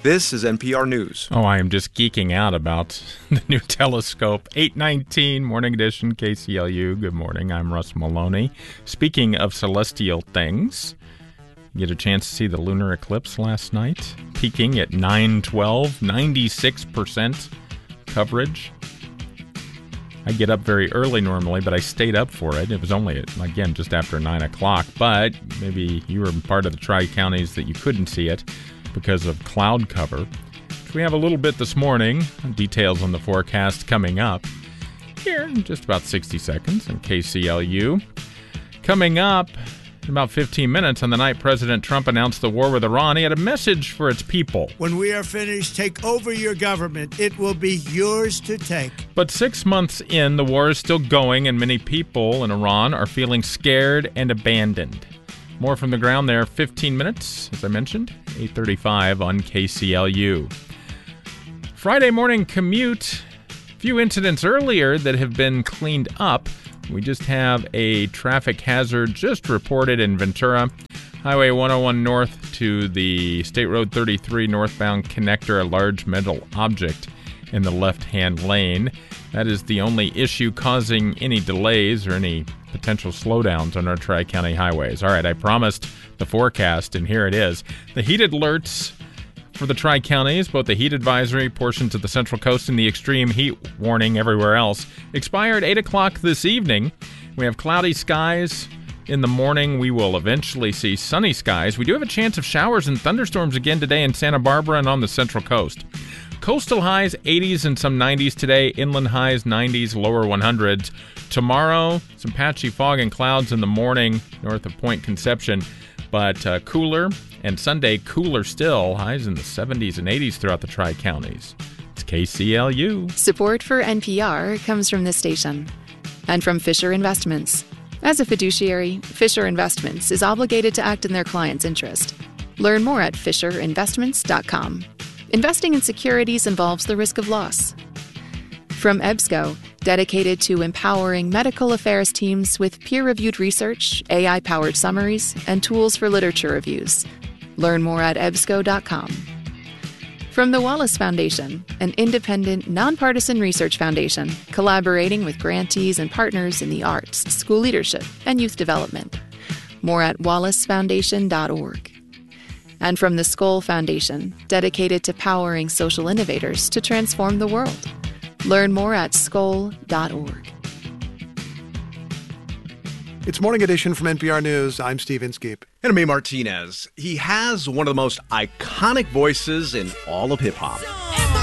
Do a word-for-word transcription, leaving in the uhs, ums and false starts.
This is N P R News. Oh, I am just geeking out about the new telescope. eight nineteen, Morning Edition, K C L U. Good morning. I'm Russ Maloney. Speaking of celestial things, you get a chance to see the lunar eclipse last night, peaking at nine twelve, ninety-six percent coverage. I get up very early normally, but I stayed up for it. It was only, again, just after nine o'clock, but maybe you were part of the tri-counties that you couldn't see it because of cloud cover. We have a little bit this morning. Details on the forecast coming up here in just about sixty seconds in K C L U. Coming up in about fifteen minutes, on the night President Trump announced the war with Iran, he had a message for its people. When we are finished, take over your government. It will be yours to take. But six months in, the war is still going, and many people in Iran are feeling scared and abandoned. More from the ground there, fifteen minutes, as I mentioned, eight thirty-five on K C L U. Friday morning commute, a few incidents earlier that have been cleaned up. We just have a traffic hazard just reported in Ventura. Highway one oh one north to the State Road thirty-three northbound connector, a large metal object in the left-hand lane. That is the only issue causing any delays or any potential slowdowns on our Tri-County highways. All right, I promised the forecast, and here it is. The heat alerts for the Tri-Counties, both the heat advisory, portions of the Central Coast, and the extreme heat warning everywhere else, expired eight o'clock this evening. We have cloudy skies. In the morning, we will eventually see sunny skies. We do have a chance of showers and thunderstorms again today in Santa Barbara and on the Central Coast. Coastal highs eighties and some nineties today. Inland highs nineties, lower one hundreds. Tomorrow, some patchy fog and clouds in the morning north of Point Conception, but uh, cooler. And Sunday, cooler still. Highs in the seventies and eighties throughout the Tri-Counties. It's K C L U. Support for N P R comes from this station and from Fisher Investments. As a fiduciary, Fisher Investments is obligated to act in their client's interest. Learn more at fisher investments dot com. Investing in securities involves the risk of loss. From EBSCO, dedicated to empowering medical affairs teams with peer-reviewed research, A I-powered summaries, and tools for literature reviews. Learn more at ebsco dot com. From the Wallace Foundation, an independent, nonpartisan research foundation collaborating with grantees and partners in the arts, school leadership, and youth development. More at wallace foundation dot org. And from the Skoll Foundation, dedicated to powering social innovators to transform the world. Learn more at skoll dot org. It's Morning Edition from N P R News. I'm Steve Inskeep. And I'm A. Martinez. He has one of the most iconic voices in all of hip-hop.